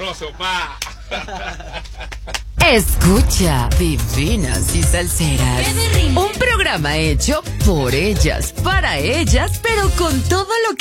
sabroso, pa. Escucha Divinas y Salseras, un programa hecho por ellas, para ellas, pero con todo lo